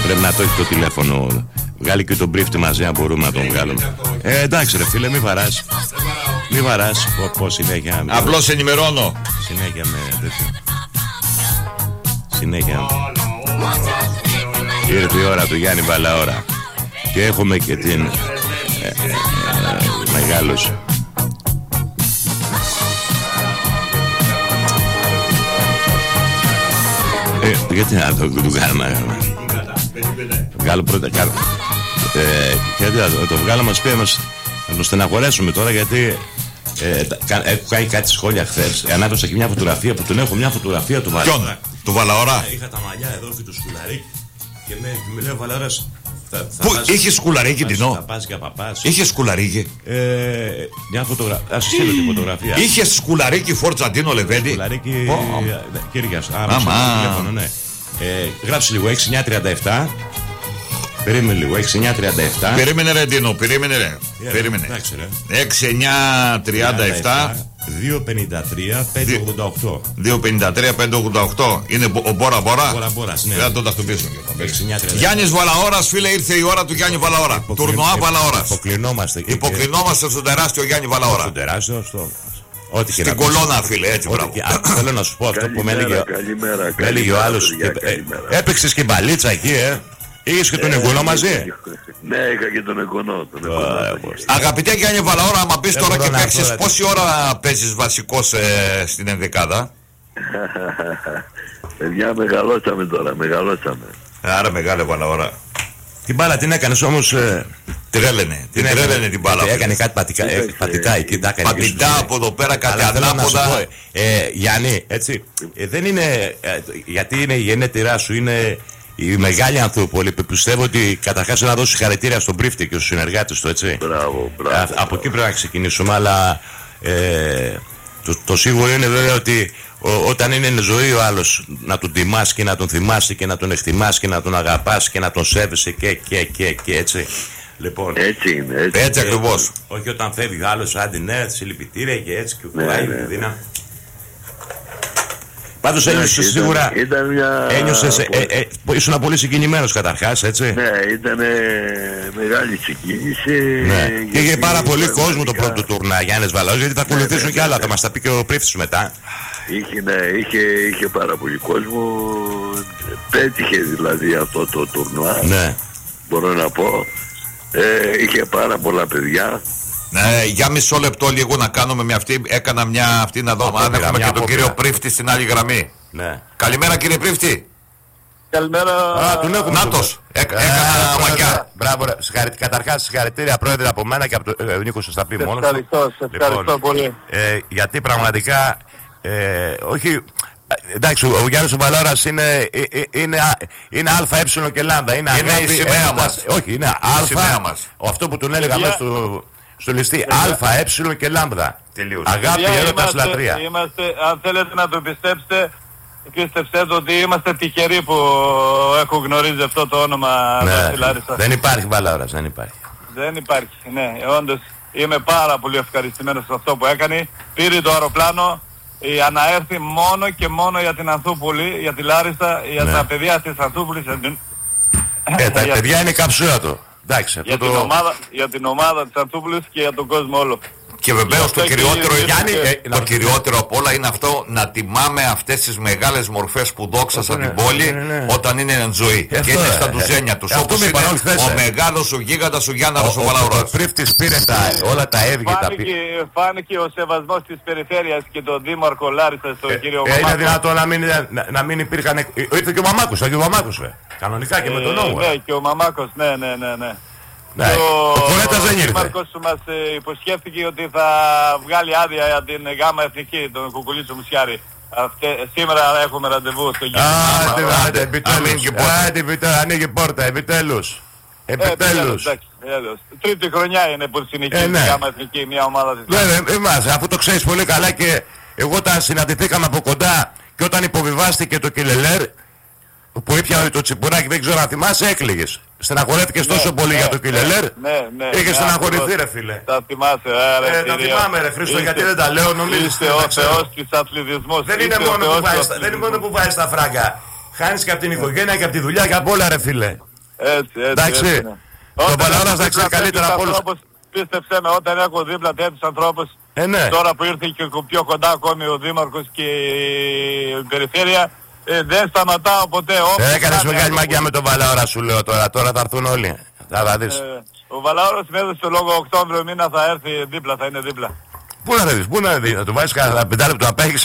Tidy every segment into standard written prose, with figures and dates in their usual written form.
Πρέπει να το έχει το τηλέφωνο. Βγάλει και τον μπρίφτη μαζί, αν μπορούμε να τον βγάλουμε. Εντάξει ρε φίλε, μη βαράς. Μη βαράς. Πώς συνέχεια. Απλώς ενημερώνω. Συνέχεια με τέτοιο. Συνέχεια. Ήρθε η ώρα του Γιάννη Βαλαώρα. Και έχουμε και την μεγάλος. Γιατί να το κάνουμε. Βγάλω πρώτα. Γιατί να το βγάλω, μας πει, να τον στεναχωρέσουμε τώρα, γιατί έχω κάνει κάτι σχόλια χθες. Ανάδωσα και μια φωτογραφία που τον έχω, μια φωτογραφία του Βαλαώρα. Ποιον, του Βαλαώρα? Είχα τα μαλλιά εδώ και το σκουλαρίκι και με λέει ο Βαλαώρας. Πού είχε σκουλαρίκι, Τινό? Θα πας για παπάς. Είχε σκουλαρίκι. Μια φωτογραφία. Ας στείλω τη φωτογραφία. Είχε σκουλαρίκι Φορτζαντίνο Λεβέντη. Σκουλαρίκι Κύριας. Τηλέφωνο, ναι. Γράψε λίγο 6937. Περίμενε λίγο, 6937. Περίμενε ρε Ντίνο, περίμενε ρε. Περίμενε. 6937 253-588. 253-588. Είναι ο Μπόρα Μπόρα. Ναι. Δεν θα τον τακτοποιήσουμε. Γιάννης Βαλαώρας, φίλε, ήρθε η ώρα του Γιάννη Βαλαώρα. Τουρνουά Βαλαώρας. Υποκλεινόμαστε στον τεράστιο Γιάννη Βαλαώρα. Στον τεράστιο, στην κολόνα, φίλε, έτσι, μπράβο. Θέλω να σου πω αυτό που με έλεγε ο άλλος. Έπαιξες και μπαλίτσα εκεί, Είχες και τον εγγονό μαζί. Ναι, είχα και τον εγγονό. Αγαπητέ Γιάννη Βαλαώρα, άμα πεις τώρα και παίξεις, πόση ώρα παίζεις βασικός στην ενδεκάδα? Παιδιά, μεγαλώσαμε τώρα, μεγαλώσαμε. Άρα μεγάλε Βαλαώρα. Την μπάλα την έκανες όμως. Τρέλαινε την μπάλα. Έκανε κάτι πατητά εκεί. Πατητά από εδώ πέρα, κάτι ανάποδα. Γιάννη, έτσι. Δεν είναι. Γιατί είναι η γενέτειρά σου, είναι η μεγάλη Ανθούπολη που πιστεύω ότι καταρχάς να δώσει συγχαρητήρια στον Πρίφτη και στους συνεργάτες του, έτσι. Μπράβο. Από εκεί πρέπει να ξεκινήσουμε, αλλά το σίγουρο είναι βέβαια ότι όταν είναι ζωή ο άλλος, να τον τιμάς και να τον θυμάσαι και να τον εκτιμάς και να τον αγαπάς και να τον σέβεσαι και έτσι. Λοιπόν, έτσι είναι. Έτσι ακριβώς. Όχι όταν φεύγει ο άλλος, άντε ναι, συλληπιτήρια και έτσι και κουβάει και δίνα. Πάντως ένιωσες σίγουρα. Ένιωσες. Ήσουν πολύ συγκινημένος καταρχάς, έτσι. Ναι, ήταν μεγάλη συγκίνηση. Ναι. Και είχε πάρα πολύ κόσμο το πρώτο τουρνά, Γιάννης Βαλαώρας, γιατί θα ακολουθήσουν κι άλλα. Θα μας τα πει και ο Πρίφτης μετά. Είχε πάρα πολύ κόσμο. Πέτυχε δηλαδή αυτό το τουρνουά. Ναι. Μπορώ να πω. Είχε πάρα πολλά παιδιά. Ναι, για μισό λεπτό λίγο να κάνουμε με αυτή. Έκανα μια αυτή να δω αν έχουμε και τον κύριο Πρίφτη στην άλλη γραμμή. Ναι. Καλημέρα κύριε Πρίφτη. Καλημέρα. Τον έχουμε. Νάτος. Έκανα μαγιά. Μπράβο. Καταρχάς συγχαρητήρια πρόεδρε από μένα και από τον Νίκο σας τα πει μόνος. Ευχαριστώ πολύ. Γιατί πραγματικά όχι. Εντάξει, ο Γιάννης ο Βαλαώρας είναι ΑΕ και Λάμδα. Είναι η σημαία μας. Όχι, είναι Α. Αυτό που τον έλεγα μέσα στο ληστή. ΑΕ και Λάμδα. Τελείως. Αγάπη, έρωτας, λατρεία. Αν θέλετε να το πιστέψετε, πίστεψτε ότι είμαστε τυχεροί που έχω γνωρίζει αυτό το όνομα. Ναι, δεν υπάρχει Βαλαώρας, δεν υπάρχει. Δεν υπάρχει, ναι. Όντως είμαι πάρα πολύ ευχαριστημένος σε αυτό που έκανε. Πήρε το αεροπλάνο για να έρθει μόνο και μόνο για την Ανθούπολη, για τη Λάρισα, για τα παιδιά της Ανθούπολης. Τα παιδιά είναι η καψούρα του. Εντάξει, για την ομάδα της Ανθούπολης και για τον κόσμο όλο. Και βεβαίως το κυριότερο, Γιάννη, το κυριότερο απ' όλα είναι αυτό, να τιμάμε αυτές τις μεγάλες μορφές που δόξασαν την πόλη όταν είναι εν ζωή. Και είναι στα ντουζένια τους. Όπως είναι ο μεγάλος, ο γίγαντας, ο Γιάνναρος, ο Βαλαώρας. Ο Πρίφτης πήρε όλα τα έβγη. Φάνηκε ο σεβασμός της περιφέρειας και τον Δήμαρχο Λάρισα στον κύριο Μαμάκο. Είναι δυνατό να μην υπήρχαν. Ήρθε και ο Μαμάκος, κανονικά και με τον νόμο. Ναι, και ο Μαμάκος, ναι. Ναι, ο Κουρέτας δεν ήρθε. Ο Μάρκος μας υποσχέθηκε ότι θα βγάλει άδεια για την ΓΑΜΑ Εθνική, τον Κουκουλίτσο Μουσιάρη. Σήμερα έχουμε ραντεβού στο γύρο. Άντε, επιτέλους. Ανοίγει πόρτα, επιτέλους. Τρίτη χρονιά είναι που συνεχίζει η ΓΑΜΑ Εθνική, μια ομάδα της. Ναι, αφού το ξέρεις πολύ καλά και εγώ όταν συναντηθήκαμε από κοντά και όταν υποβιβάστηκε το Κιλελέρ, που ήπιανε το τσιπουράκι, δεν ξέρω αν θυμάσαι, έκλαιγες. Στεναχωρέθηκες τόσο πολύ για το Κιλελέρ. Ναι. Είχες στεναχωρηθεί ρε φίλε. Τα θυμάσαι, τα θυμάμαι ρε Χρήστο, γιατί δεν τα λέω, νομίζεις. Είστε ο θεός της αθλητισμός. Δεν είναι μόνο που βάζεις τα φράγκα. Χάνεις και από την οικογένεια και από τη δουλειά και από όλα ρε φίλε. Έτσι. Εντάξει. Το Βαλαώρας θα ξέρει καλύτερα από όλους. Πίστεψέ με, όταν έχω δίπλα τέτοιους ανθρώπους, ναι. Τώρα που ήρθε και πιο κοντά ακόμη ο Δήμαρχος και η Περιφέρεια, δεν σταματάω ποτέ. Έκανες μεγάλη μαγιά με τον Βαλαώρα σου λέω τώρα. Τώρα θα έρθουν όλοι. Θα δεις. Ο Βαλαώρας με έδωσε το λόγο Οκτώβριο μήνα θα έρθει δίπλα, θα είναι δίπλα. Πού να δεις, θα του βάζεις κανένα 5 λεπτό να παίξεις.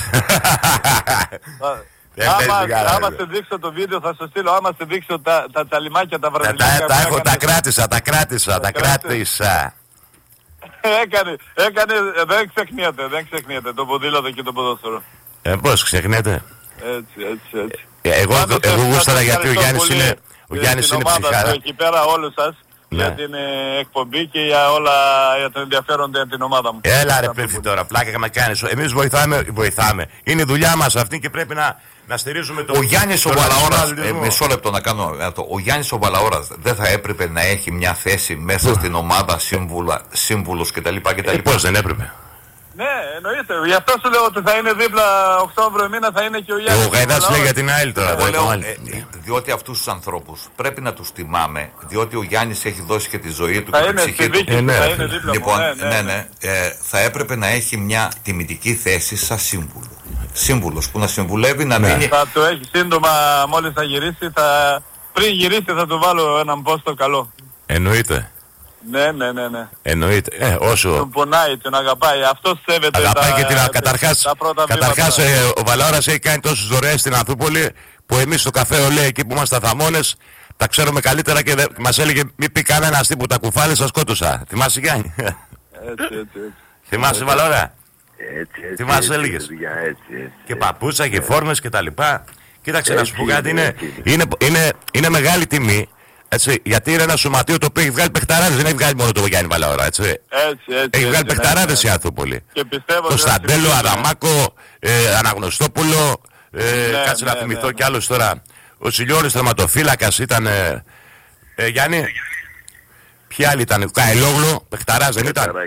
Άμα σε δείξω το βίντεο θα σου στείλω, άμα σε δείξω τα τσαλιμάκια, τα βραζιλιάνικα. Τα κράτησα. Έκανε, δεν ξεχνιέται το ποδήλατο και το ποδόσφαιρο. Πώς ξεχνιέται. Έτσι. Εγώ γούσταρα γιατί ο Γιάννης είναι ψυχάρα. Εκεί πέρα όλους σας για την εκπομπή και για το ενδιαφέρον για την ομάδα μου. Έλα ρε πέφτει τώρα, πλάκα με κάνεις. Εμείς βοηθάμε. Είναι η δουλειά μας αυτή και πρέπει να στηρίζουμε το... Ο Γιάννης ο Βαλαώρας, μισό λεπτό να κάνω αυτό. Ο Γιάννης ο Βαλαώρας δεν θα έπρεπε να έχει μια θέση μέσα στην ομάδα, σύμβουλος κτλ. Πώς δεν έπρεπε. Ναι, εννοείται. Γι' αυτό σου λέω ότι θα είναι δίπλα Οκτώβριο μήνα, θα είναι και ο Γιάννης. Ο Γαϊδάς λέει για την ΑΕΛ τώρα. Διότι αυτούς τους ανθρώπους πρέπει να τους τιμάμε, διότι ο Γιάννης έχει δώσει και τη ζωή του θα και είναι την ψυχή του. θα είναι δίπλα Λοιπόν, ναι. Θα έπρεπε να έχει μια τιμητική θέση σαν σύμβουλο. Σύμβουλος που να συμβουλεύει να μείνει. Θα το έχει σύντομα μόλις θα γυρίσει. Πριν γυρίσει θα του βάλω έναν πόστο καλό. Εννοείται. Ναι. Εννοείται. Όσο... Τον πονάει, τον αγαπάει. Αυτός σέβεται αγαπάει και την καταρχάς ο Βαλαώρας έχει κάνει τόσες δωρεές στην Ανθούπολη που εμείς στο καφέ Ολέ εκεί που είμαστε θαμώνες τα ξέρουμε καλύτερα και μας έλεγε μη πει κανένας τύπου τα κουφάλες σας σκότωσα. Θυμάσαι Γιάννη? Έτσι. Θυμάσαι Βαλαώρα? Έτσι. Τι μας έλεγες? Και παπούτσα και φόρμες και τα λοιπά. Κοίταξε να σου πω κάτι, είναι μεγάλη τιμή. Έτσι, γιατί είναι ένα σωματείο το οποίο έχει βγάλει παιχταράδες, δεν έχει βγάλει μόνο το Γιάννη Βαλαώρα, έτσι. Έχει βγάλει παιχταράδες η Ανθούπολη. Το Σταντέλο, Αδαμάκο, Αναγνωστόπουλο, κάτσε να θυμηθώ κι άλλος τώρα. Ο Σιλιώνης τερματοφύλακας ήταν, Γιάννη, ποιοι άλλοι ήταν, Καελόγλου, παιχταράς δεν ήταν.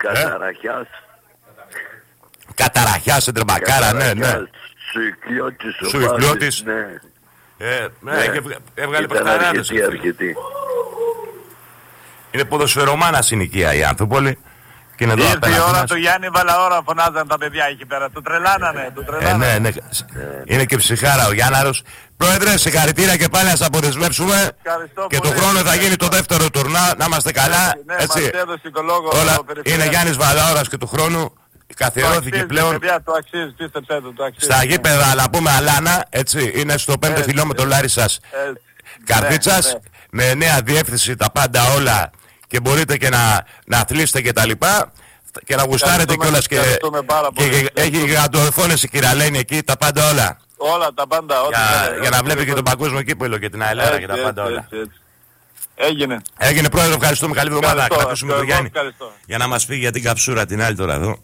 Καταραχιάς, εντρεμπακάρα, ναι. Σουηκλιώτης. Έβγαλε παιχταράδες. Είναι ποδοσφαιρομάνα συνοικία η Ανθούπολη. Ήρθε η ώρα του Γιάννη Βαλαώρα, φωνάζαν τα παιδιά εκεί πέρα. Του τρελάνανε. Ναι. Είναι και ψυχάρα ο Γιάνναρος. Πρόεδρε, συγχαρητήρια και πάλι να σας αποδεσμεύσουμε. Και του χρόνου θα γίνει το δεύτερο τουρνά. Να είμαστε καλά. Έτσι. Όλα είναι Γιάννης Βαλαώρας και του χρόνου. Καθιερώθηκε πλέον το αξίζει, πίστεψέ το αξίζει. Στα γήπεδα, αλλά πούμε Αλάνα, έτσι, είναι στο 5ο χιλιόμετρο Λάρισσας Καρδίτσας, με νέα διεύθυνση, τα πάντα όλα και μπορείτε και να αθλήσετε και τα λοιπά και να γουστάρετε κιόλας και έχει γιγαντοεφώνες η Κυραλένη εκεί, τα πάντα όλα. Όλα τα πάντα, για να βλέπει και τον παγκόσμιο κύπελλο και την αελέρα και τα πάντα όλα. Έγινε πρόεδρο, ευχαριστούμε, καλή εβδομάδα. Κρατήσουμε τον Γιάννη για να μας πει για την καψούρα την άλλη τώρα εδώ.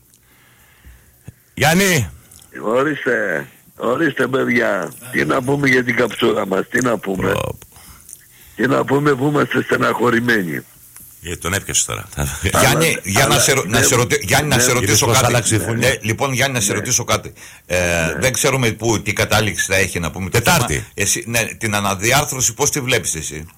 Γιάννη. Ορίστε παιδιά, τι να πούμε για την καψούρα μας, τι να πούμε. Τι να πούμε που είμαστε στεναχωρημένοι. Τον έπιασε τώρα. Γιάννη, να σε ρωτήσω κάτι. Λοιπόν, Γιάννη, να σε ρωτήσω κάτι. Δεν ξέρουμε τι κατάληξη θα έχει να πούμε. Τετάρτη. Την αναδιάρθρωση πώς τη βλέπεις εσύ?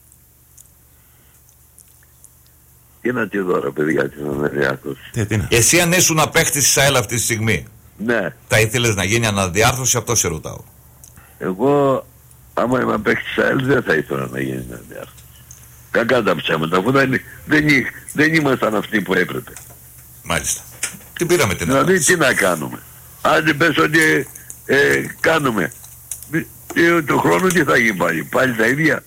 Τι να τη δω ρε παιδιά την αναδιάρθρωση. Εσύ αν ήσουν παίχτης της ΑΕΛ αυτή τη στιγμή, ναι, θα ήθελες να γίνει αναδιάρθρωση? Αυτό σε ρωτάω. Εγώ άμα είμαι παίχτης της ΑΕΛ δεν θα ήθελα να γίνει αναδιάρθρωση. Κακά τα ψέματα, αφού δεν ήμασταν αυτοί που έπρεπε. Μάλιστα. Τι πήραμε την δηλαδή τι να κάνουμε? Αν πες ότι κάνουμε του χρόνου τι θα γίνει πάλι τα ίδια.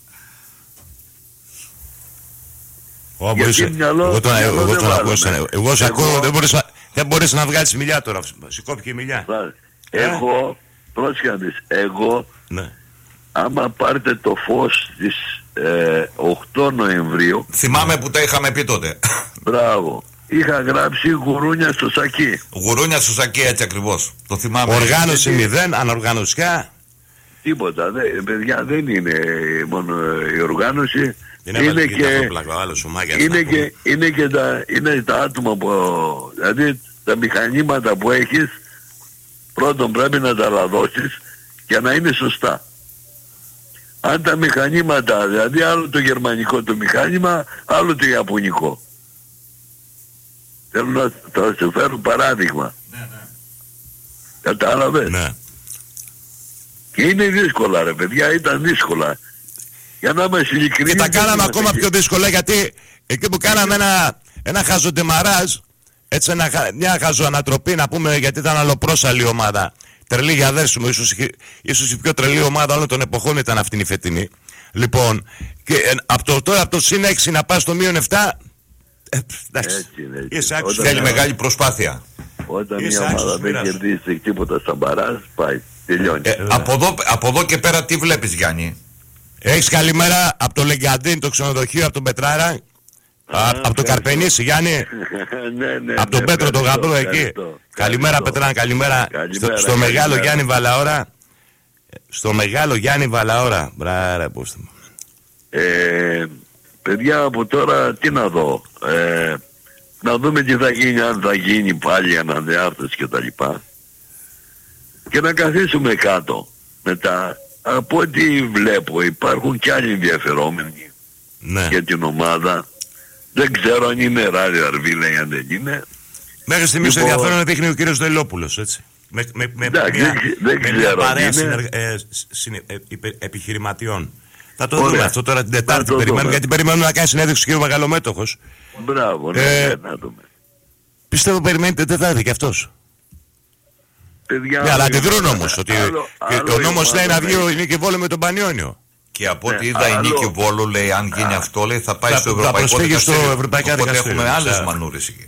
Εγώ σε ακούω, δεν μπορείς να βγάλεις μιλιά τώρα. Σηκώθηκε η μιλιά. Εγώ, πρόσχανες, εγώ άμα πάρετε το φως της 8 Νοεμβρίου. Θυμάμαι που τα είχαμε πει τότε. Μπράβο. Είχα γράψει γουρούνια στο σακί. Γουρούνια στο σακί, έτσι ακριβώς. Το θυμάμαι. Οργάνωση 0, ανοργανωσιά. Τίποτα. Παιδιά, δεν είναι μόνο η οργάνωση. Είναι τα άτομα που, δηλαδή τα μηχανήματα που έχεις, πρώτον πρέπει να τα λαδώσεις για να είναι σωστά. Αν τα μηχανήματα, δηλαδή άλλο το γερμανικό το μηχάνημα, άλλο το ιαπωνικό. Θέλω να σου φέρω παράδειγμα. Ναι. Κατάλαβες? Ναι. Και είναι δύσκολα ρε παιδιά, ήταν δύσκολα. Για να είμαστε ειλικρινείς. Και τα κάναμε ακόμα πιο δύσκολα, γιατί εκεί που κάναμε ένα χαζοντεμαράζ, έτσι μια χαζοανατροπή να πούμε, γιατί ήταν αλλοπρόσαλη ομάδα. Τρελή για δέσιμο, ίσως η πιο τρελή ομάδα όλων των εποχών ήταν αυτήν η φετινή. Λοιπόν, και από το συν 6 να πας στο μείον 7, εντάξει, θέλει μεγάλη προσπάθεια. Όταν μια ομάδα δεν κερδίσει τίποτα στα μπαράζ, πάει, τελειώνει. Από εδώ και πέρα τι βλέπεις, Γιάννη? Έχεις καλημέρα από το Λεγκαντίν, το ξενοδοχείο, από τον Πετράρα, από το Καρπενήσι, Γιάννη. Ναι, από τον Πέτρο, τον γαμπρό εκεί. Καλημέρα Πετράρα, καλημέρα. Στο μεγάλο Γιάννη Βαλαώρα. Στο μεγάλο Γιάννη Βαλαώρα. Μπράβο, πούστε μου. Παιδιά, από τώρα τι να δω. Να δούμε τι θα γίνει, αν θα γίνει πάλι αναδιάρθρωση και τα λοιπά. Και να καθίσουμε κάτω. Μετά, από ό,τι βλέπω, υπάρχουν κι άλλοι ενδιαφερόμενοι για την ομάδα. Δεν ξέρω αν είναι ράδιο αρβίλα ή αν δεν είναι. Μέχρι στιγμής ενδιαφέρον δείχνει ο κύριος Δελόπουλος, έτσι. Με μια παρέα επιχειρηματιών. Θα το δούμε αυτό τώρα την Τετάρτη. Περιμένουμε, γιατί περιμένουμε να κάνει συνέντευξη ο κύριος Μεγαλομέτωχος. Μπράβο, ναι, να δούμε. Πιστεύω περιμένει την Τετάρτη κι αυτός. Ναι, αλλά αντιδρούν όμως ότι ο νόμος λέει να βγει ο Νίκη Βόλου με τον Πανιόνιο. Και από ό,τι είδα η Νίκη Βόλου λέει, αν γίνει αυτό, λέει, θα πάει στο Ευρωπαϊκό Δικαστήριο. Οπότε έχουμε άλλες μανούρες εκεί.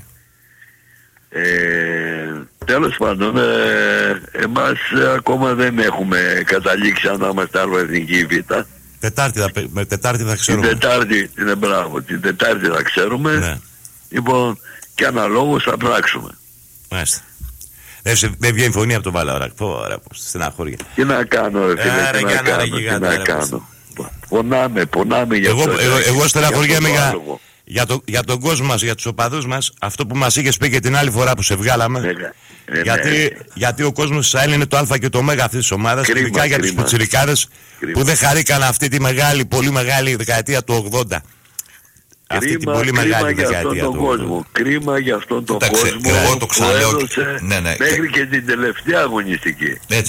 Τέλος πάντων, εμάς ακόμα δεν έχουμε καταλήξει αν θα είμαστε άλλο εθνική Β. Τετάρτη θα ξέρουμε. Την Τετάρτη θα ξέρουμε. Ναι. Λοιπόν, και αναλόγως θα πράξουμε. Μάλιστα. Δεν βγαίνει φωνή από τον Βαλαωράκ. Πόρα, στεναχώρια. Τι να κάνω, ρε φίλε, τι να κάνω. Πονάμε για αυτό. Εγώ στεναχωριέμαι για τον κόσμο μας, για τους οπαδούς μας, αυτό που μας είχες πει και την άλλη φορά που σε βγάλαμε. Γιατί ο κόσμος της ΑΕΛ είναι το α και το ω αυτής της ομάδας, ειδικά για τους πιτσιρικάδες που δεν χαρήκαν αυτή τη μεγάλη, πολύ μεγάλη δεκαετία του 80. Αυτή την πολύ μεγάλη δεκαετία του κόσμο. Κρίμα για αυτόν τον κόσμο. Εγώ το ξαναλέω. Μέχρι και την τελευταία αγωνιστική. Έτσι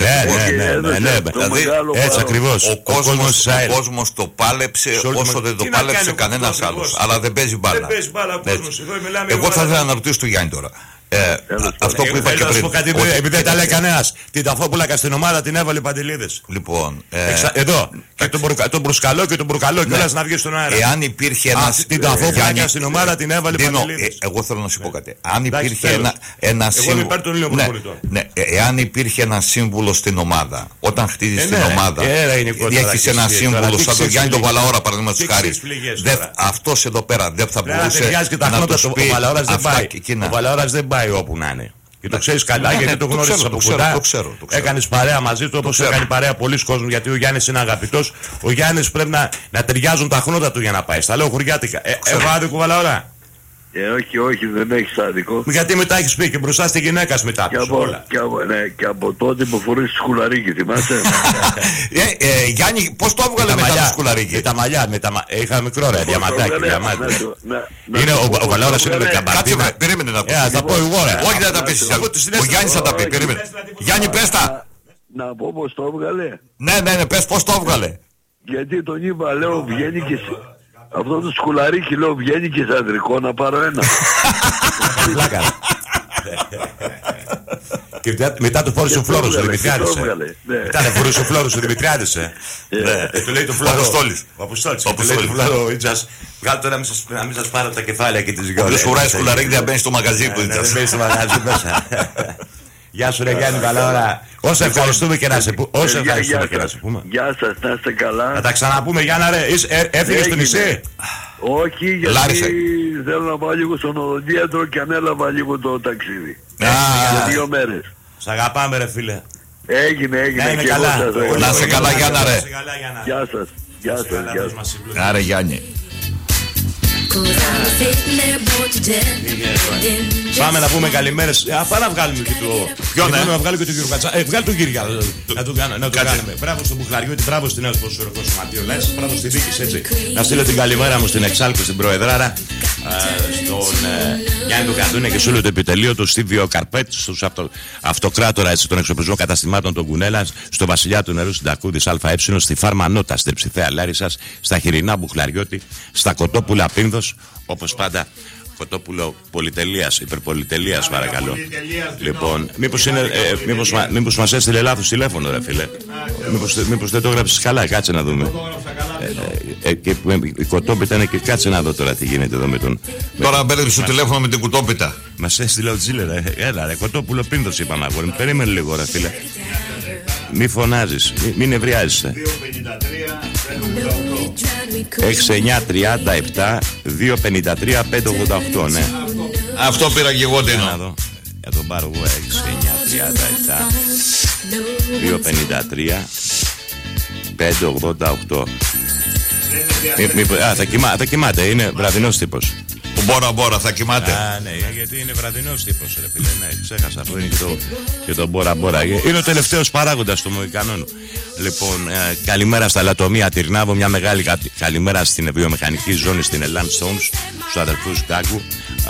ακριβώς. Ο κόσμος το πάλεψε όσο δεν το πάλεψε κανένας άλλος. Αλλά δεν παίζει μπάλα. Εγώ θα ήθελα να ρωτήσω τον Γιάννη τώρα. Αυτό που είπα και πριν. Επειδή δεν τα λέει κανένας. Την Ταφόπουλα στην ομάδα την έβαλε Παντελίδης. Λοιπόν. Εδώ. Και τον Μπρουσκαλό και τον Μπρουκαλό κιόλας να βγει στον αέρα. Εάν υπήρχε ένας. Την Ταφόπουλα στην ομάδα την έβαλε Παντελίδης. Εγώ θέλω να σου πω κάτι. Αν υπήρχε ένα σύμβουλο. Εάν υπήρχε ένα σύμβουλο στην ομάδα, όταν χτίζεις την ομάδα, διέχεις ένα σύμβουλο σαν τον Γιάννη τον Βαλαώρα, παραδείγματος χάρη. Αυτός εδώ πέρα δεν θα μπορούσε να του πει αυτά. Ο Βαλαώρας δεν πάει όπου να είναι. Και το ξέρεις καλά, γιατί το γνώρισες από κοντά. Έκανες παρέα μαζί του όπως έκανε παρέα πολλοί κόσμοι, γιατί ο Γιάννης είναι αγαπητός. Ο Γιάννης πρέπει να ταιριάζουν τα χνότα του για να πάει. Στα λέω χωριάτικα. Έχω άδικο, Βαλαώρα? Όχι, δεν έχεις άδικο. Γιατί μετά έχεις πει και μπροστά στη γυναίκα μετά. Και από τότε που φορείς σκουλαρίκι, θυμάσαι? Γιάννη, πώς το έβγαλε μετά το σκουλαρίκι? Με τα μαλλιά, είχα μικρό ρε, διαμαντάκι. Ο Βαλαώρας είναι με καμπαρτίνα. Κάτσε, περίμενε να πεις. Θα πω εγώ ρε. Όχι, δεν θα τα πεις. Ο Γιάννης θα τα πει, περίμενε. Γιάννη, πες τα. Να πω πώς το έβγαλε. Ναι, πες πώς το έβγαλε. Γιατί τον είπα, λέω, βγαίνει και... Αυτό το σκουλαρίκι, λέω, βγαίνει και σε ανδρικό, να πάρω ένα. Πλάκα. Και μετά το φόρησε ο Φλόρος ο Δημητριάδης. Μετά το φόρησε ο Φλόρος ο Δημητριάδης. Του λέει το Φλόρο. Ο Αποστόλης. Του λέει το Φλόρο ο Ιτζας. Βγάλω τώρα να μην σας πάρω τα κεφάλια και τις γιόλες. Όποιος φοράει σκουλαρίκι δεν μπαίνει στο μαγαζί του Ιτζας. Δεν μπαίνει στο μαγαζί μέσα. Γεια σου ρε Γιάννη Βαλαώρα. Όσα ευχαριστούμε και να σε πούμε. Γεια σας, να είστε καλά. Θα τα ξαναπούμε Γιάννα ρε. Έφυγες στο νησί? Όχι, γιατί θέλω να πάω λίγο στον οδοντίατρο και ανέλαβα λίγο το ταξίδι. Για 2 μέρες. Σ' αγαπάμε ρε φίλε. Έγινε. Να είσαι καλά Γιάννα ρε. Γεια σας. Άρα Γιάννη. Πάμε να πούμε καλημέρες. Πάμε να βγάλουμε και το. Ποιο να βγάλω και τον κύριο Κατσά. Βγάλει τον κύριο. Να το κάνουμε. Μπράβο στον Μπουχλαριώτη, μπράβο στην Νέο Ποδοσφαιρικό Σωματείο Λάρισας, μπράβο στη διοίκηση έτσι. Να στείλω την καλημέρα μου στην Εξάλκο, στην Προεδράρα, στον Γιάννη του Καντούνια και σε όλο το επιτελείο του, στη Βιοκαρπέτ, στους αυτοκράτορα των εξοπλισμών καταστημάτων των Κουνέλα, στο Βασιλιά του Νερού, στην Τακούδης ΑΕ, στη Φαρμανότα, στην Ψηθέα Λάρισσας, στα Χοιρινά Μπουχλαριώτη, στα Κοτόπουλα Πίνδος, όπως πάντα. Κοτόπουλο πολυτελείας, υπερπολιτελείας παρακαλώ. Λοιπόν, μήπως μας έστειλε λάθος τηλέφωνο ρε φίλε. Μήπως δεν το έγραψες καλά, κάτσε να δούμε. Και η Κοτόπιτα είναι και κάτσε να δω τώρα τι γίνεται εδώ με τον... Τώρα μπέρδεψε το τηλέφωνο με την Κουτόπιτα. Μας έστειλε ο Τζίλερ, έλα ρε, Κοτόπουλο Πίνδος είπαμε αγόρι, περίμενε λίγο ρε φίλε. Μη φωνάζεις, μην νευριάζεσαι. 6937 253 588, ναι. Αυτό πήρα και εγώ Τίνο. Για τον πάρω εγώ 6937 253 588. Θα κοιμάται, είναι βραδινός τύπος. Μπόρα, θα κοιμάται. Ναι, γιατί είναι βραδινός τύπος ρε φίλε. Ναι, ξέχασα αυτό είναι και το μπόρα. Είναι ο τελευταίος παράγοντας του Μοϊκανών. Λοιπόν, καλημέρα στα Λατομεία Τυρνάβο. Μια μεγάλη καλημέρα στην βιομηχανική ζώνη στην Elan Stones, στους αδερφούς Γκάγκου.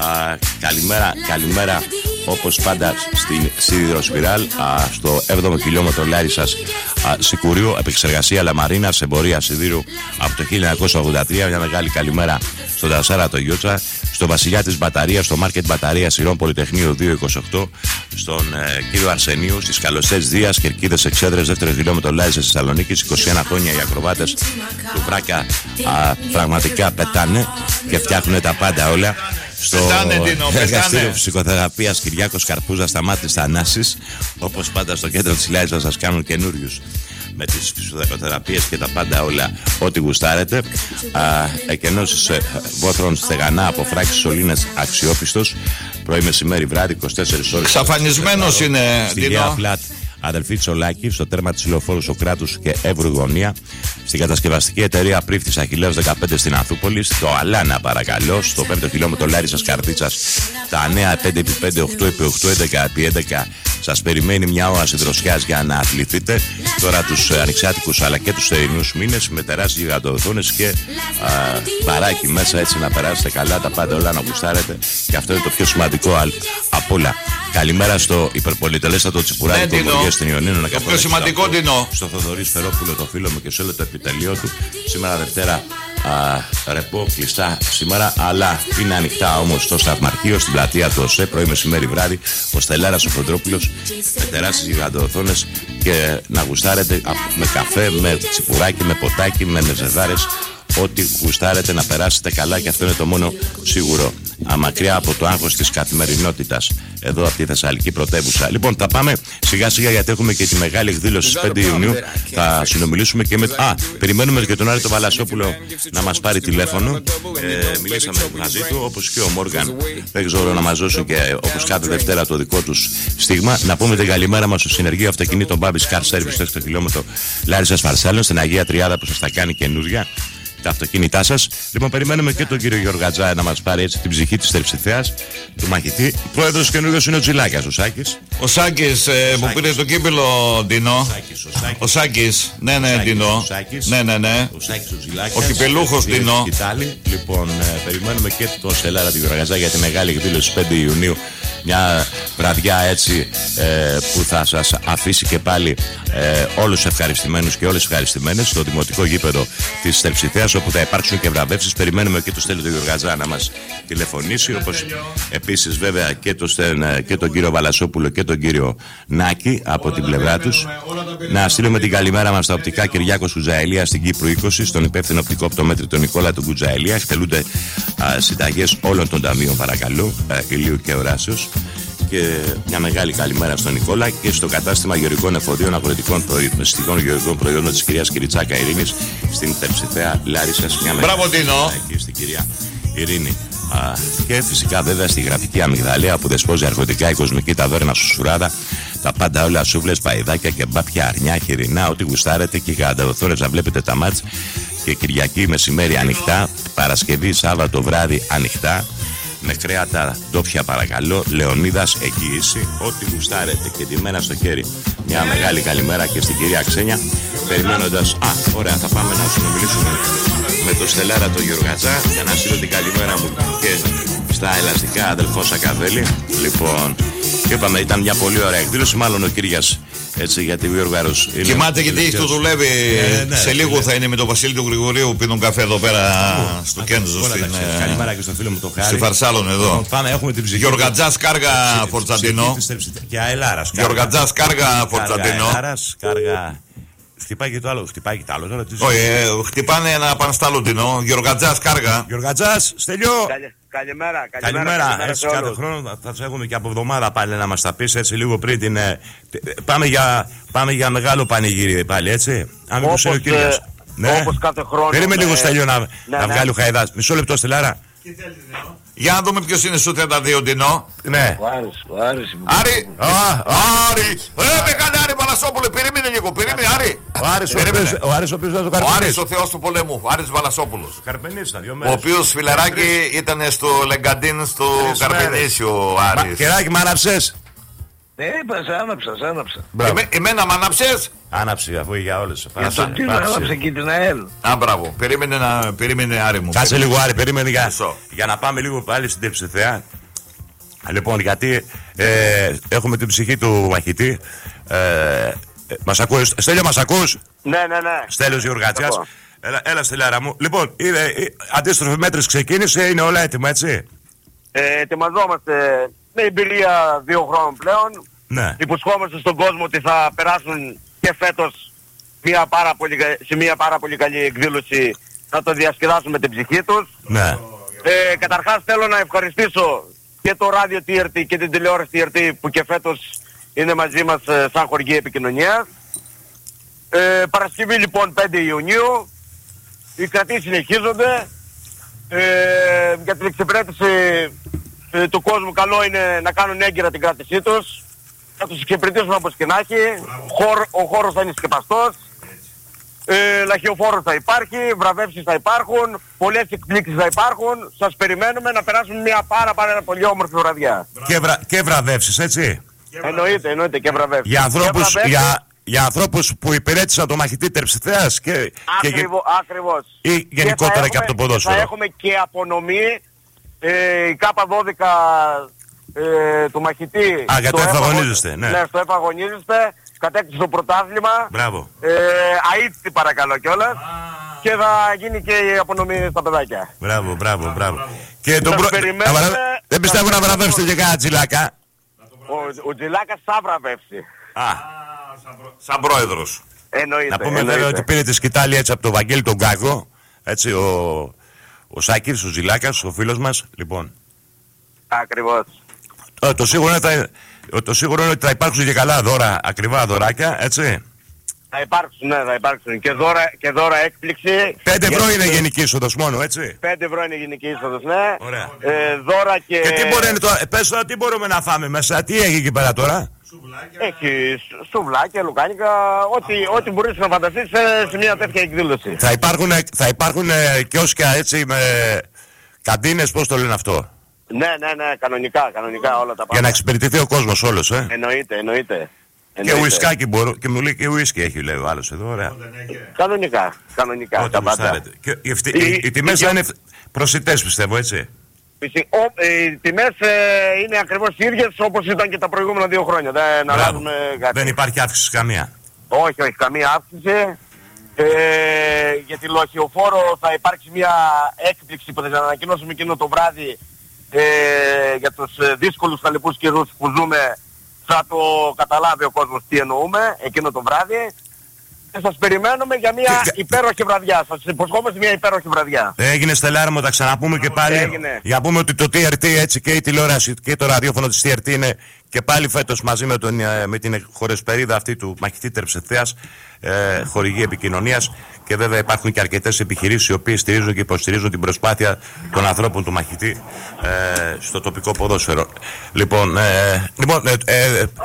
Καλημέρα όπως πάντα στην Σιδηροσπιράλ, στο 7ο χιλιόμετρο Λάρισσας Σικουρίου, επεξεργασία λαμαρίνας, εμπορία σιδήρου από το 1983. Μια μεγάλη καλημέρα στον Τασάρα το Γιώτσα, στο Βασιλιά της Μπαταρίας, στο Μάρκετ Μπαταρίας Σειρών Πολυτεχνείου 228, στον κύριο Αρσενίου, στις Καλωστές Δίας, Κερκίδες Εξέδρες, 2ο χιλιόμετρο Λάρισας Θεσσαλονίκης. 21 χρόνια οι ακροβάτες του Βράκα πραγματικά πετάνε και φτιάχνουν τα πάντα όλα. Στο εργαστήριο ψυχοθεραπείας Κυριάκος Καρπούζα Σταμάτης Θανάσης, όπως πάντα στο κέντρο της Λάρισας σας κάνουν καινούριους με τις ψυχοθεραπείες και τα πάντα όλα ό,τι γουστάρετε. Εκενώσεις βόθρων στεγανά από φράξεις σωλήνες αξιόπιστος, πρωί μεσημέρι βράδυ 24 ώρες. Ξαφανισμένος είναι Δίνο. Αδελφή Τσολάκη, στο τέρμα της Λεωφόρου Σοκράτους και Εύρου Γωνία, στην κατασκευαστική εταιρεία Πρίφτης Αχιλλέας 15 στην Ανθούπολη, στο Αλάνα παρακαλώ, στο 5ο χιλιόμετρο Λάρισσας Καρδίτσας, τα νέα 5x5, 8x8, 11x11. Σας περιμένει μια όαση δροσιάς για να αθληθείτε τώρα τους ανοιξιάτικους αλλά και τους θερινούς μήνες, με τεράστιες γιγαντοδόνες και μπαράκι μέσα, έτσι να περάσετε καλά, τα πάντα όλα να γουστάρετε, και αυτό είναι το πιο σημαντικό απ' όλα. Καλημέρα στο υπερπολιτελέστατο Τσιπουράκη των Βορειών στην Ιωνίνο. Το πιο σημαντικό Τίνο. Στο Θοδωρή Σφερόπουλο, το φίλο μου και σε όλο το επιτελείο του. Σήμερα Δευτέρα ρεπό, κλειστά σήμερα, αλλά είναι ανοιχτά όμως στο Σταυμαρχείο, στην πλατεία του ΟΣΕ, πρωί μεσημέρι βράδυ. Ο Στελάρας ο Φοντρόπουλος με τεράστιες γιγαντοοθόνες και να γουστάρετε με καφέ, με τσιπουράκι, με ποτάκι, με μεζεδάρες. Ό,τι γουστάρετε να περάσετε καλά, και αυτό είναι το μόνο σίγουρο. Μακριά από το άγχος της καθημερινότητας εδώ από τη Θεσσαλική πρωτεύουσα. Λοιπόν, θα πάμε σιγά σιγά γιατί έχουμε και τη μεγάλη εκδήλωση στις 5 Ιουνίου. Θα συνομιλήσουμε και με... περιμένουμε και τον Άρη τον Βαλασόπουλο να μας πάρει τηλέφωνο. Μιλήσαμε μαζί του, όπως και ο Μόργαν. Δεν ξέρω να μας δώσουν και όπως κάθε Δευτέρα το δικό τους στίγμα. Να πούμε την καλημέρα μας στο συνεργείο αυτοκινήτων Babis Car Service στο 6ο χιλιόμετρο Λάρισσας Φαρσάλων, στην Αγία Τριάδα που σας τα κάνει καινούρια τα αυτοκίνητά σας. Λοιπόν, περιμένουμε και τον κύριο Γιωργατζά να μας πάρει έτσι την ψυχή της Τερψιθέας, του μαχητή. Πρόεδρος καινούργιος είναι ο Τζιλάκιας, ο Σάκης. Ο Σάκης που πήρε το κύπελλο, Ντίνο. Ο Σάκης, ναι, Ντίνο. Ναι. Ο Σάκης ο Τζιλάκιας. Ο κυπελούχος, Ντίνο. Λοιπόν, περιμένουμε και τον Στελάρα τη Γιωργατζά για τη μεγάλη εκδήλωση 5 Ιουνίου. Μια βραδιά έτσι που θα σας αφήσει και πάλι όλους ευχαριστημένους και όλες ευχαριστημένες στο δημοτικό γήπεδο της Τερψιθέας, όπου θα υπάρξουν και βραβεύσεις. Περιμένουμε και το Στέλιο του Γιωργατζά να μας τηλεφωνήσει, όπως επίσης βέβαια και τον κύριο Βαλασόπουλο και τον κύριο Νάκη από την πλευρά τους. Να στείλουμε την καλημέρα μας στα οπτικά Κυριάκος Κουτζαηλία στην Κύπρου 20, στον υπεύθυνο οπτικό οπτομέτρη τον Νικόλα του Κουτζαηλία. Εκτελούνται συνταγές όλων των ταμείων παρακαλώ, ηλίου και οράσεως. Και μια μεγάλη καλημέρα στον Νικόλα και στο κατάστημα γεωργικών εφοδίων αγροτικών μυστικών γεωργικών προϊόντων της κυρίας Κυριτσάκα Ειρήνης στην Τερψιθέα Λάρισσας. Μια μεγάλη εκεί στην κυρία Ειρήνη. Και φυσικά βέβαια στη γραφική Αμυγδαλία που δεσπόζει αρχοντικά η κοσμική ταβέρνα Σουσουράδα. Τα πάντα όλα, σούβλες, παϊδάκια και μπάπια, αρνιά, χοιρινά, ό,τι γουστάρετε και γανταοθόρες να βλέπετε τα μάτς. Και Κυριακή μεσημέρι ανοιχτά, Παρασκευή, Σάββατο βράδυ ανοιχτά. Με κρέατα ντόπια παρακαλώ. Λεωνίδας εγγύηση. Ό,τι γουστάρετε και τιμένα στο χέρι. Μια μεγάλη καλημέρα και στην κυρία Ξένια. Περιμένοντας. Ωραία, θα πάμε να συνομιλήσουμε με το Στελάρα το Γιωργατζά για να στείλω την καλημέρα μου και στα ελαστικά αδελφό Σακαβέλη. Λοιπόν, είπαμε ήταν μια πολύ ωραία εκδήλωση. Μάλλον ο Κύριας έτσι γιατί ο Γιώργαρος κοιμάται γιατί το δουλεύει. Σε λίγο θα είναι με τον Βασίλη του Γρηγορίου που πίνουν καφέ εδώ πέρα στο Κέντζο. Καλημέρα και στο φίλο μου το Χάρη. Στη Φαρσάλων εδώ. Πάμε, έχουμε την ψυχή. Γιωργατζάς κάργα Φορτσαντινό. Και αελάρας. Γιωργατζάς κάργα Φορτσαντινό. Κάργα. Χτυπάει και το άλλο. Χτυπάει και το άλλο. Όχι, χτυπάνε ένα πανσταλούτινο. Γιωργατζάς κάργα. Γιωργατζάς, Στέλιο. Καλημέρα. Έτσι κάθε χρόνο θα σε έχουμε και από εβδομάδα πάλι να μας τα πεις έτσι λίγο πριν την. Πάμε για μεγάλο πανηγύρι πάλι, έτσι. Αν μην ο Κύριος. Όπως κάθε χρόνο. Περίμενε λίγο Στέλιο να βγάλει ο Χαϊδάς. Μισό λεπτό Στελάρα. Για να δούμε ποιος είναι στο 32 Ντινό. Ναι. Ο Άρης. Άρη. Άρη. Μεγάλη Άρη Βαλασόπουλο. Περίμενε λίγο. Περίμενε Άρη. Ο Άρης ο οποίος ήταν το Καρπενής. Ο Άρης ο θεός του πολέμου. Ο Άρης Βαλασόπουλος. Καρπενής ήταν 2 μέρες. Ο οποίος φιλαράκι ήταν στο Λεγκαντίν στο Καρπενήσι ο Άρης. Κεράκι μ' άναψες. Άναψα. Εμένα μ' άναψες. Άναψε αφού για όλες. Για τον Τίνο άναψε και την ΑΕΛ. Μπράβο. Περίμενε Άρη μου. Κάτσε λίγο Άρη, περίμενε για να πάμε λίγο πάλι στην Τεψιθέα. Λοιπόν, γιατί έχουμε την ψυχή του μαχητή. Μας ακούς, Στέλιο, μας ακούς? Ναι. Στέλιος Γιωργατσιάς. Έλα Στελάρα μου. Λοιπόν, αντίστροφη μέτρηση ξεκίνησε, είναι όλα έτοιμα, έτσι. Ετοιμαζόμαστε με εμπειρία 2 χρόνων πλέον. Ναι. Υποσχόμαστε στον κόσμο ότι θα περάσουν και φέτος σε μια πάρα πολύ καλή εκδήλωση. Θα το διασκεδάσουν με την ψυχή τους. Ναι. Καταρχάς θέλω να ευχαριστήσω και το ράδιο TRT και την τηλεόραση TRT που και φέτος είναι μαζί μας σαν χορηγή επικοινωνίας. Παρασκευή λοιπόν 5 Ιουνίου. Οι κρατήσεις συνεχίζονται. Για την εξυπηρέτηση του κόσμου καλό είναι να κάνουν έγκυρα την κράτησή τους. Θα τους εξυπηρετήσουμε όπως και να έχει. Ο χώρος θα είναι σκεπαστός. Λαχιοφόρος θα υπάρχει, βραβεύσεις θα υπάρχουν, πολλές εκπλήξεις θα υπάρχουν. Σας περιμένουμε να περάσουμε μια πάρα πολύ όμορφη βραδιά. Και βραβεύσεις, έτσι. Εννοείται και βραβεύσεις. Για ανθρώπους που υπηρέτησαν το μαχητή Τερψιθέας Ακριβώς. Ή γενικότερα και από το ποδόσφαιρο. Θα έχουμε και απονομή η K12 του μαχητή. Για το εφαγωνίζεστε. Ναι, στο εφαγωνίζεστε. Κατέκτησε το πρωτάθλημα. Μπράβο. Αίτητη παρακαλώ κιόλας. Και θα γίνει και η απονομή στα παιδάκια. Μπράβο. Και δεν πιστεύω να βραβεύσετε και κανένα Τζιλάκα. Ο Τζιλάκας θα βραβεύσει. Σαν πρόεδρος. Εννοείται. Να πούμε βέβαια ότι πήρε τη σκητάλη έτσι από τον Βαγγέλη τον Γκάγο. Έτσι ο Σάκης, ο Τζιλάκας, ο φίλος μας. Λοιπόν. Ακριβώς. Το σίγουρο είναι ότι θα υπάρξουν και καλά δώρα, ακριβά δωράκια, έτσι. Θα υπάρξουν και δώρα έκπληξη. 5 ευρώ είναι γενική είσοδος μόνο, έτσι. 5 ευρώ είναι γενική είσοδος, ναι. Ωραία. Δώρα και... Και τι μπορεί τώρα, πες τώρα τι μπορούμε να φάμε μέσα, τι έχει εκεί πέρα τώρα. Έχει σουβλάκια, λουκάνικα, ό,τι μπορείς να φανταστείς σε μια τέτοια εκδήλωση. Θα υπάρχουν κιόσκια έτσι με καντίνες, πώς το λένε αυτό. Ναι, κανονικά όλα τα πάντα. Για να εξυπηρετηθεί ο κόσμος όλος, Εννοείται. Και ουισκάκι μπορώ, και μου λέει και ουίσκι έχει λέει ο άλλος εδώ, ωραία. Κανονικά τα πάντα. Οι τιμές θα είναι προσιτές πιστεύω, έτσι. Οι τιμές είναι ακριβώς οι ίδιες όπως ήταν και τα προηγούμενα 2 χρόνια. Δεν αλλάζουμε κάτι. Δεν υπάρχει αύξηση καμία. Όχι, καμία αύξηση. Για τη Λοχιοφόρο θα υπάρξει μια έκπληξη που θα σας ανακοινώσουμε εκείνο το βράδυ για τους δύσκολους χαλεπούς καιρούς που ζούμε. Θα το καταλάβει ο κόσμος τι εννοούμε εκείνο το βράδυ. Και σας περιμένουμε για μια υπέροχη βραδιά. Σας υποσχόμαστε μια υπέροχη βραδιά. Έγινε Στελάρα μου, τα ξαναπούμε και πάλι. Για να πούμε ότι το TRT έτσι και η τηλεόραση και το ραδιόφωνο της TRT είναι και πάλι φέτος μαζί με την χωρεσπερίδα αυτή του μαχητή Τερψιθέας χορηγή επικοινωνίας. Και βέβαια υπάρχουν και αρκετές επιχειρήσεις οι οποίες στηρίζουν και υποστηρίζουν την προσπάθεια των ανθρώπων του μαχητή στο τοπικό ποδόσφαιρο.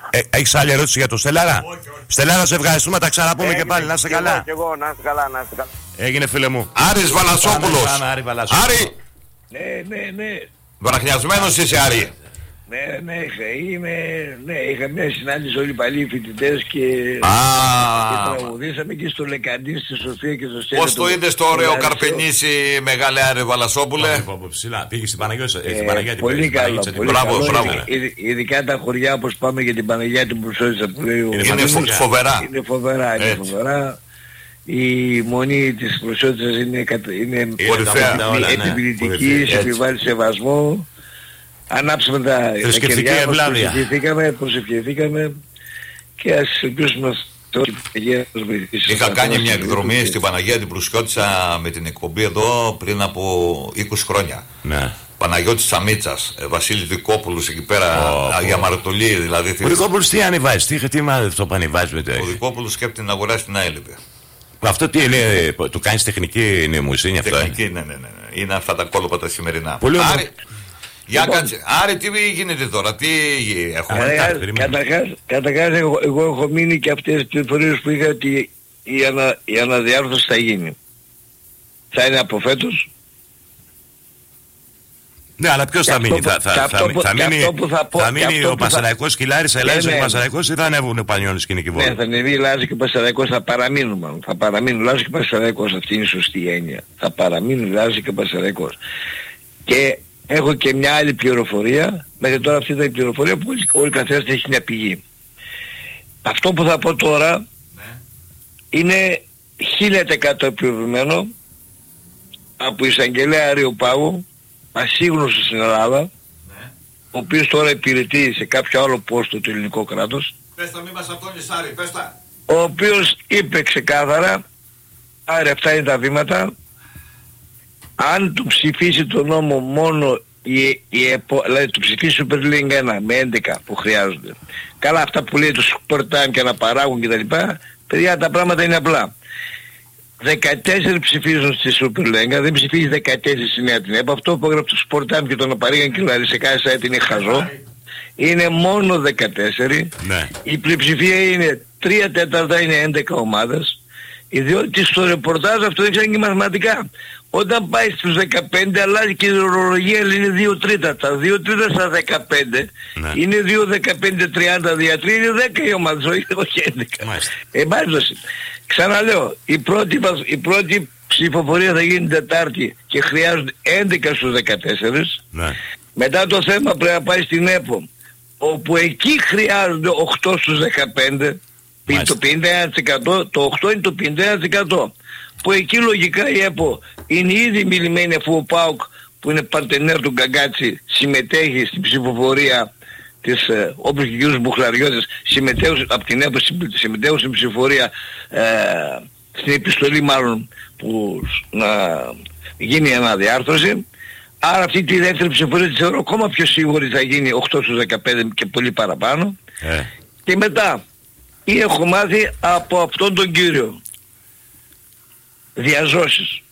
Έχεις άλλη ερώτηση για το Στελάρα? Όχι. Στελάρα, σε ευχαριστούμε, τα ξαναπούμε και πάλι. Να είστε καλά. Και εγώ, να είστε καλά, να είστε καλά. Έγινε, φίλε μου. Άρης Βαλασόπουλος. Άρη. Ναι. Βραχνιασμένος είσαι, Άρη. Ναι, είχα μια συνάντηση όλοι παλιοί φοιτητές και τραγουδήσαμε και στο Λεκαντή, στη Σοφία και στο Στέλιο. Πώς το είδες το ωραίο Καρπενήσι, μεγάλε Άρη Βαλασόπουλε? Ψηλά, πήγε στην Παναγιώτη. Πολύ καλό. Μπράβο. Ειδικά τα χωριά όπως πάμε για την Παναγιά την Μπρουσότησα που λέει είναι φοβερά. Είναι φοβερά. Η μονή της Μπρουσότσας είναι επιβλητική, σε επιβάλλει σεβασμό. Ανάψαμε τα χέρια μας, προσευχηθήκαμε και ας ελπίσουμε το Είχα κάνει μια εκδρομή στην Παναγία την Προυσκιώτισσα με την εκπομπή εδώ πριν από 20 χρόνια. Ναι. Παναγιώτης Τσαμίτσας, Βασίλης Δικόπουλος εκεί πέρα, για Μαρτολή δηλαδή. Ο Δικόπουλος τι ανεβάζει, τι μάθει αυτό που ανεβάζει? Ο Δικόπουλος σκέπτεται να αγοράσει την ΑΕΛΠ. Αυτό τι είναι, το κάνεις τεχνική νοημοσύνη αυτό? Τεχνική, ναι. Είναι αυτά τα κόλπα τα σημερινά. Πολύ Άρη, για κάτσε. Άρη, τι γίνεται τώρα, τι έχουμε? Καταρχάς εγώ έχω μείνει και αυτές τις πληροφορίες που είχα ότι η αναδιάρθρωση θα γίνει. Θα είναι από φέτος. Ναι, αλλά ποιος θα μείνει? Θα μείνει ο Πασαραϊκός και η Λάρισα, Ελλάδης και ο Πασαραϊκός, ή θα ανέβουν ο Πανιώνης και η Νικηβόλου? Ναι, θα ανέβει η Λάρισα και ο Πασαραϊκός, θα παραμείνουν μάλλον. Θα παραμείνουν Λάρισα και ο Πασαραϊκός, αυτή είναι η σωστή έννοια. Θα παραμείνουν η Λάρισα και ο Πασαραϊκός. Και έχω και μια άλλη πληροφορία, μέχρι τώρα αυτή ήταν η πληροφορία που όλοι καθένας έχει μια πηγή. Αυτό που θα πω τώρα είναι 1000% επιβεβαιωμένο από εισαγγελέα Αριοπάγου, ασύγνωστο στην Ελλάδα, ο οποίος τώρα υπηρετεί σε κάποιο άλλο πόστο του ελληνικού κράτους. Πες τα, μη μας αυτόνεις, Άρη, πες τα. Ο οποίος είπε ξεκάθαρα, Άρη, αυτά είναι τα βήματα, αν του ψηφίσει το νόμο μόνο δηλαδή του ψηφίσει Super League 1 με 11 που χρειάζονται. Καλά, αυτά που λέει το Sport Time και να παράγουν κτλ. Παιδιά, τα πράγματα είναι απλά. 14 ψηφίζουν στη Super League, δεν ψηφίζει 14 στη Νέα την ΕΠΑ. Αυτό που έγραψε το Sport Time και τον παρήγαν και δηλαδή σε κάθε site είναι χαζό. Είναι μόνο 14. Ναι. Η πλειοψηφία είναι 3/4 είναι 11 ομάδες. Διότι στο ρεπορτάζ αυτό δεν ξέρει και μαθηματικά. Όταν πάει στους 15 αλλάζει και η ορολογία, είναι 2/3. Τα 2/3 στα 15 είναι 2-15-30 δια 3 είναι 10 οι ομάδες, όχι 11. Ξαναλέω, η πρώτη ψηφοφορία θα γίνει Τετάρτη και χρειάζονται 11 στους 14. Ναι. Μετά το θέμα πρέπει να πάει στην ΕΠΟ, όπου εκεί χρειάζονται 8 στους 15. Το 51%, το 8 είναι το 51%. Που εκεί λογικά η ΕΠΟ είναι ήδη μιλημένη, αφού ο ΠΑΟΚ που είναι παρτενέρ του Γκαγκάτσι συμμετέχει στην ψηφοφορία της, όπως και ο κ. Μπουχλαριώτης συμμετέχουν από την ΕΠΟ, συμμετέχουν στην ψηφοφορία, στην επιστολή μάλλον που να γίνει αναδιάρθρωση. Άρα αυτή τη δεύτερη ψηφοφορία τη θεωρώ ακόμα πιο σίγουρη, θα γίνει 8 στους 15 και πολύ παραπάνω. Και μετά ή έχω μάθει από αυτόν τον κύριο Διαζώσεις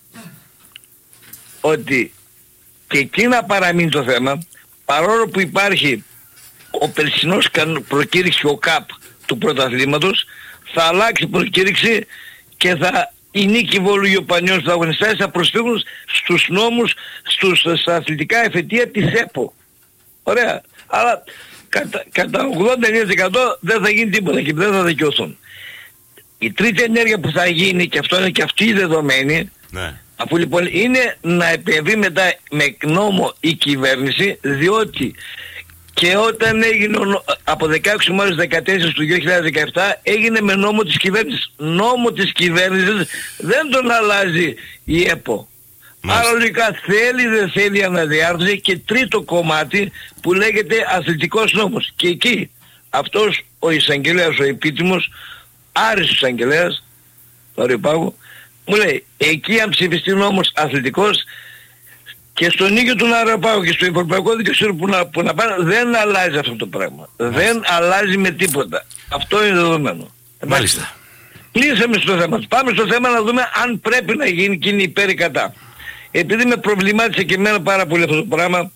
ότι και εκεί να παραμείνει το θέμα, παρόλο που υπάρχει ο περσινός προκήρυξη, ο ΚΑΠ του πρωταθλήματος, θα αλλάξει προκήρυξη και η Νίκη Βόλου και ο Πανιώνης του αγωνιστές θα προσφύγουν στους νόμους, στα αθλητικά εφετεία της ΕΠΟ. Ωραία. Αλλά κατά 80-90% δεν θα γίνει τίποτα και δεν θα δικαιωθούν. Η τρίτη ενέργεια που θα γίνει, και αυτό είναι και αυτή η δεδομένη, αφού λοιπόν είναι να επεμβεί μετά με νόμο η κυβέρνηση, διότι και όταν έγινε από 16 Μάρτιο 14 του 2017 έγινε με νόμο της κυβέρνησης. Νόμο της κυβέρνησης δεν τον αλλάζει η ΕΠΟ. Άρα λογικά θέλει δεν θέλει αναδιάρθρωση. Και τρίτο κομμάτι που λέγεται αθλητικός νόμος. Και εκεί αυτός ο εισαγγελέας, ο επίτιμος, Άρης εισαγγελέας, το Αριοπάγου, μου λέει εκεί αν ψηφιστεί νόμος αθλητικός και στον ίδιο του Αριοπάγου και στο Ευρωπαϊκό Δικαστήριο που να πάνε, δεν αλλάζει αυτό το πράγμα. Δεν αλλάζει με τίποτα. Αυτό είναι δεδομένο. Μάλιστα. Κλείσαμε στο θέμα. Πάμε στο θέμα να δούμε αν πρέπει να γίνει και είναι υπέρ ή κατά. Επειδή με προβλημάτισε και εμένα πάρα πολύ αυτό το πράγμα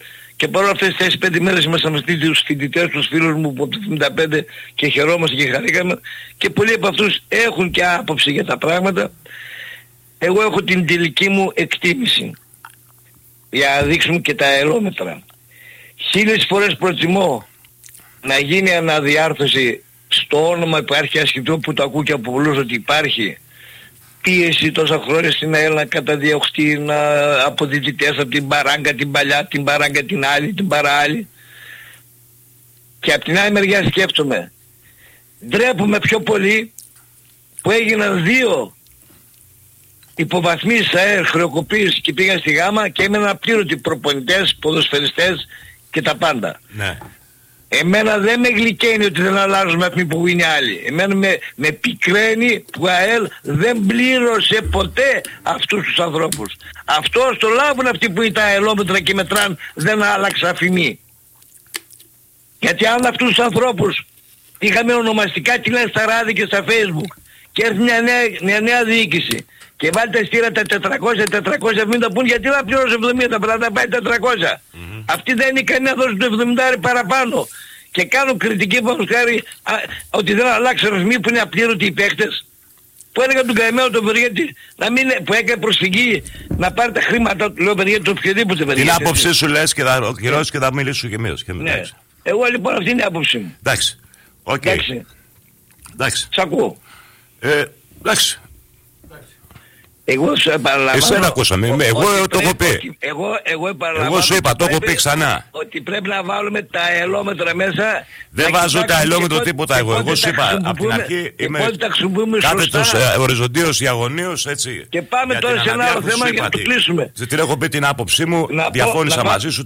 Και παρόλα αυτές τις 4-5 μέρες ήμασταν με τους φοιτητές, τους φίλους μου από το 75 και χαιρόμαστε και χαρήκαμε, και πολλοί από αυτούς έχουν και άποψη για τα πράγματα. Εγώ έχω την τελική μου εκτίμηση για να δείξουμε και τα αερόμετρα. 1000 φορές προτιμώ να γίνει αναδιάρθρωση στο όνομα υπάρχει ασχετό που το ακούω και από πολλούς ότι υπάρχει πίεση τόσα χρόνια στην ΑΕΛ να καταδιωχτεί από δυτητές, από την παράγκα την παλιά, την παράγκα την άλλη, την παράλληλη. Και από την άλλη μεριά σκέφτομαι, ντρέπομαι πιο πολύ που έγιναν 2 υποβαθμίσεις ΑΕΛ, χρεοκοπήσεις και πήγαν στη Γάμα και έμεναν απλήρωτοι προπονητές, ποδοσφαιριστές και τα πάντα. Ναι. Εμένα δεν με γλυκαίνει ότι δεν αλλάζουμε αυτοί που είναι άλλοι. Εμένα με πικραίνει που ΑΕΛ δεν πλήρωσε ποτέ αυτούς τους ανθρώπους. Αυτό το λάβουν αυτοί που είναι τα αελόμετρα και μετράν, δεν άλλαξε αφημί. Γιατί αν αυτούς τους ανθρώπους είχαμε ονομαστικά τι λένε στα ράδια και στα Facebook και έρθει μια νέα διοίκηση και βάλει τα ειστήρια τα 400-470 που είναι, γιατί να πληρώσει 70, πρέπει να πάει 400. Αυτοί δεν είναι ικανοί να δώσουν το 70 παραπάνω. Και κάνουν κριτική χάρη ότι δεν αλλάξει ρυθμοί που είναι απλήρωτοι οι παίκτες. Που έλεγα τον καημένο τον Βεργέτη που έκανε προσφυγή να πάρει τα χρήματα του, λέω Βεργέτη, το οποιοδήποτε Βεργέτη. Την άποψή σου λες και θα ολοκληρώσεις και θα μιλήσω και εμείς. Ναι. Εγώ λοιπόν αυτή είναι η άποψή μου. Εντάξει. Οκ. Εντάξει. Σ' ακούω. Εντάξει. Εγώ σου επαναλαμβάνω. Εσένα ακούσαμε. Εγώ το έχω πει. Εγώ σου είπα, το έχω πει ξανά. Ότι πρέπει να βάλουμε τα αελόμετρα μέσα. Δεν βάζω τα αελόμετρα τίποτα εγώ. Εγώ σου είπα από την αρχή είμαι κάθετος οριζοντίος διαγωνίος, έτσι. Και πάμε τώρα σε ένα άλλο θέμα για να το κλείσουμε. Την έχω πει την άποψή μου, διαφώνησα μαζί σου.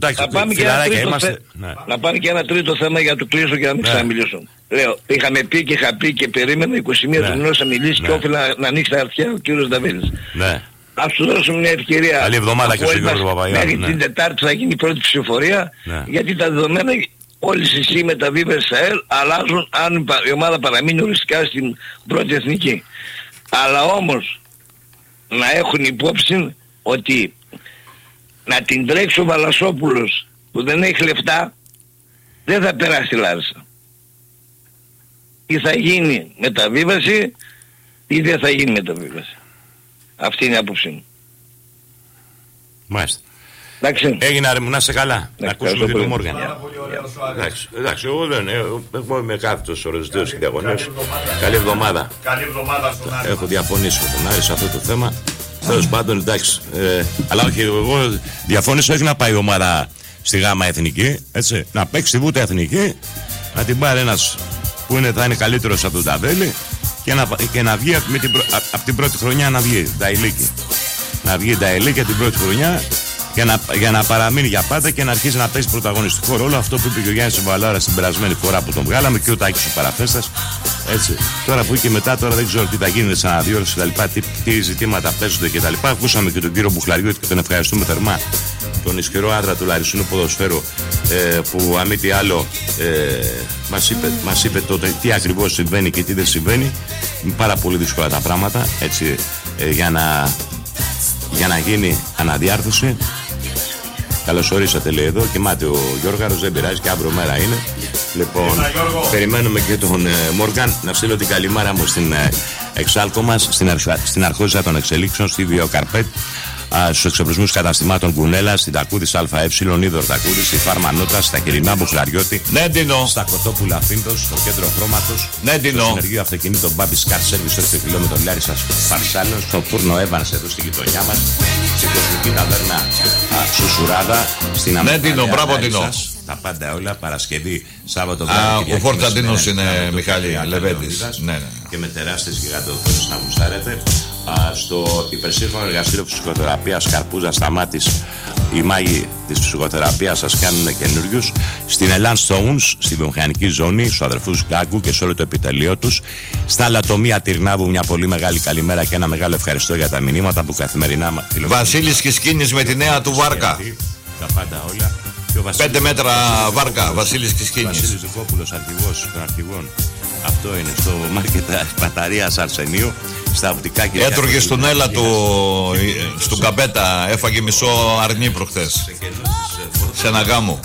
Να πάμε και ένα τρίτο θέμα για να το κλείσω και να μην ξαναμιλήσω. Λέω, είχαμε πει και είχα πει και περίμενα 21 του μηνός να μιλήσει και όφιλα να ανοίξει τα αυτιά ο κύριος Δαβίδης. Ναι. Ας του δώσουμε μια ευκαιρία. Καλή εβδομάδα και στον Γιώργο Παπαγιάννη. Μέχρι την Τετάρτη θα γίνει η πρώτη ψηφοφορία, γιατί τα δεδομένα όλες οι μεταβίβες στα ΕΛ αλλάζουν αν η ομάδα παραμείνει οριστικά στην πρώτη εθνική. Αλλά όμως να έχουν υπόψη ότι να την τρέξει ο Βαλασσόπουλος που δεν έχει λεφτά δεν θα περάσει η Λάρισα. Ή θα γίνει μεταβίβαση ή δεν θα γίνει μεταβίβαση. Αυτή είναι η άποψή μου. Μάλιστα. Εντάξει. Έγινε άρε μου, να είσαι καλά. Να ακούσουμε την Μόργαν. Εντάξει, εγώ δεν είμαι κάθετος οριζοντίος και διαγωνίος. Καλή εβδομάδα. Καλή εβδομάδα στον Άρη. Έχω διαφωνήσει με τον Άρη σε αυτό το θέμα. Τέλος πάντων, εντάξει. Αλλά όχι, εγώ διαφώνησα όχι να πάει η ομάδα στη Γάμα Εθνική, έτσι. Να παίξει τη Βούτα Εθνική, να την πάρει ένας που θα είναι καλύτερος από τον Ταβέλη και να βγει από την πρώτη χρονιά να βγει τα ηλίκη. Να βγει τα ηλίκη την πρώτη χρονιά για να παραμείνει για πάντα και να αρχίσει να παίζει πρωταγωνιστικό ρόλο. Αυτό που είπε και ο Γιάννης Βαλάρα στην περασμένη φορά που τον βγάλαμε και ο Τάκης ο Παραφέστας. Έτσι. Τώρα που και μετά, τώρα δεν ξέρω τι θα γίνει σαν αναδιόρθωση κτλ. Τι ζητήματα παίζονται κτλ. Ακούσαμε και τον κύριο Μπουχλαριώτη και τον ευχαριστούμε θερμά. Τον ισχυρό άντρα του Λαρισινού ποδοσφαίρου που αν μη τι άλλο μας είπε τότε τι ακριβώς συμβαίνει και τι δεν συμβαίνει. Είναι πάρα πολύ δύσκολα τα πράγματα, έτσι, για να γίνει αναδιάρθρωση. Καλώς ορίσατε, λέει εδώ, κοιμάται ο Γιώργαρος, δεν πειράζει και αύριο μέρα είναι. Λοιπόν, περιμένουμε και τον Μόργαν. Να στείλω την καλημέρα μου στην εξάλκο μας, στην αρχόζησα των εξελίξεων, στη Βιοκαρπέτ, στους εξοπλισμούς καταστημάτων Κουνέλα, στην Τακούδης ΑΕ, Είδωρ Τακούδης, στη Φάρμανότα, στα Κυρινά Μπουχλαριώτη, στα Κοτόπουλα Φίντος, στο κέντρο χρώματος, στο συνεργείο αυτοκινήτων Μπάμπης Κάρ Σέρβις, στο 6 χιλιόμετρο Λάρισας Παρσάλων, στο φούρνο Εύανς εδώ στη γειτονιά μας, στην κοσμική ταβέρνα Σουσουράδα, στην Αμερικανία. Τα πάντα όλα, Παρασκευή, Σάββατο βράδυ. Ο Φορταντίνος είναι Μιχάλη Λεβέντης. Και με τεράστιες γιγαντοφόρες να γουστάρετε. Στο υπερσύγχρονο εργαστήριο ψυχοθεραπείας Καρπούζα Σταμάτης, οι μάγοι της ψυχοθεραπείας σας κάνουν καινούριους. Στην Elan Stones, στη βιομηχανική ζώνη, στους αδερφούς Γκάγκου και σε όλο το επιτελείο τους. Στα Λατομία Τυρνάβου, μια πολύ μεγάλη καλημέρα και ένα μεγάλο ευχαριστώ για τα μηνύματα που καθημερινά. Βασίλης Κισκίνης με τη νέα του βάρκα. Τα πάντα όλα. 5 μέτρα βάρκα, Βασίλης Κισκίνης. Βασίλης Ζουκόπουλος, αρχηγός των αρχηγών. Αυτό είναι στο μάρκετ Παταρίας Αρσενίου, στα οπτικά και έτρωγε στον έλα του, στον Καπέτα, έφαγε μισό αρνί προχθές. Σε ένα γάμο.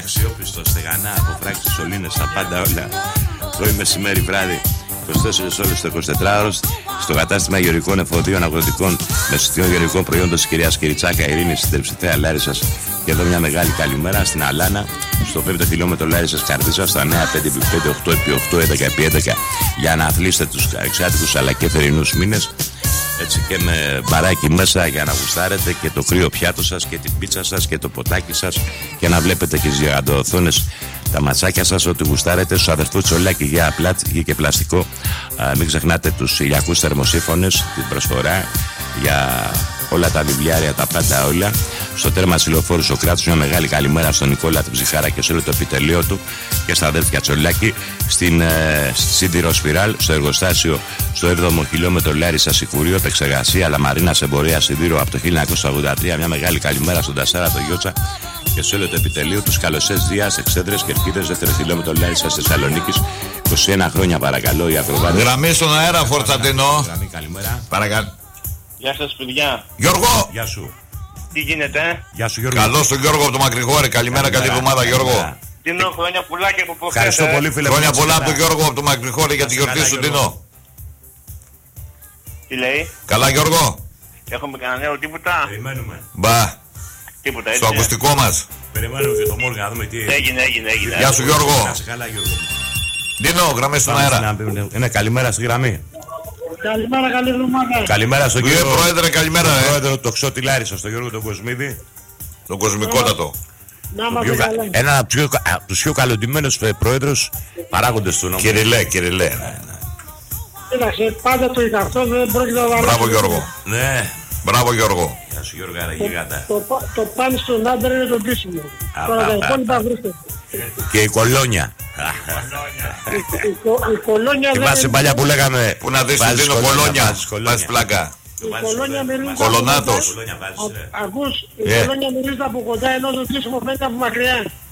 αξιόπιστο, στεγανά, από φράξεις, σωλήνες, τα πάντα όλα. Πρωί, μεσημέρι, βράδυ, 24 ώρες το 24ωρο, στο κατάστημα γεωργικών εφοδίων αγροτικών μεσητικών γεωργικών προϊόντων της κυρίας Κυριτσάκα Ειρήνης, στην Τερψιθέα Λάρισσας. Και εδώ μια μεγάλη καλημέρα στην Αλάνα, στο 5ο χιλιόμετρο Λάρισσας Καρδίτσας, στα νέα 5x5, 8x8, 11x11, για να αθλήσετε τους εξάτικους αλλά και θερινούς μήνες. Έτσι και με μπαράκι μέσα για να γουστάρετε και το κρύο πιάτο σας και την πίτσα σας και το ποτάκι σας και να βλέπετε και στις γιγαντοοθόνες τα ματσάκια σας, ότι γουστάρετε. Στους αδερφούς Τσολάκη για πλάτ, γη και πλαστικό. Μην ξεχνάτε τους ηλιακούς θερμοσύφωνες, την προσφορά για όλα τα βιβλιάρια, τα πάντα όλα. Στο τέρμα της Λεωφόρου Σοκράτους, μια μεγάλη καλημέρα στον Νικόλα την Ψυχάρα και σε όλο το επιτελείο του και στα αδέρφια Τσολάκη. Στην Σίδηρο Σπιράλ, στο εργοστάσιο στο 7ο χιλιόμετρο Λάρισα Σικουρίου, επεξεργασία Λαμαρίνας Εμπορία Σιδήρου από το 1983. Μια μεγάλη καλημέρα στον Τασάρα το Γιώτσα και σε όλο το επιτελείο του. Καλωσές Δίας, Εξέδρες και Ερκίδες, 2ο χιλιόμετρο Λάρισα Θεσσαλονίκης. 21 χρόνια παρακαλώ, οι ακροβάτες. Γραμμή στον αέρα, Φορτσατινό. Παρακαλώ. Γεια σας, παιδιά. Γιώργο! Γεια σου. Τι γίνεται? Γεια σου, Γιώργο. Καλώς τον Γιώργο από το Μακρηγόρι. Καλημέρα, καλή εβδομάδα, Γιώργο. Τινό, χρόνια πουλάκια από προχθές. Ευχαριστώ πολύ, φίλε. Χρόνια πολλά από τον Γιώργο από το Μακρηγόρι για τη γιορτή σου, Τινό. Τι λέει? Καλά, Γιώργο. Έχουμε κανένα νέο τίποτα? Περιμένουμε. Μπα. Τίποτα, έτσι. Στο ακουστικό μας. Περιμένουμε και το Μόργα να δούμε τι έγινε. Γεια σου, Γιώργο. Να σε καλά, Γιώργο. Τινό, γραμμές στον αέρα. Είναι καλημέρα στη γραμμή. Καλημέρα, καλή εβδομάδα. Καλημέρα στον κύριο Πρόεδρε, καλημέρα. Πρόεδρο το Ξώτη Λάρισα, στον Γιώργο τον Κοσμίδη. Τον κοσμικότατο. Ένα από τους πιο καλοντημένους πρόεδρους παράγοντες του νόμου. Κυριλέ. Κοίταξε, πάντα το αυτό δεν πρόκειται να βάλει. Μπράβο, Γιώργο. Ναι. Μπράβο, Γιώργο. Γεια σου, Γιώργο, άρα γιγάντα. Το πάλι στον άντρα είναι το πίσιμο. Τώρα τα υπόλοιπα βρίσκεται. Και η κολόνια. Η κολόνια δεν... Θυμάσαι παλιά που λέγαμε που να δεις ότι είναι κολόνια. Βάζεις πλάκα. Η κολόνια μυρίζει Κολονάτος. Ακούς, η κολόνια μυρίζει από κοντά ενώ το κλείσιμο φαίνεται από μακριά.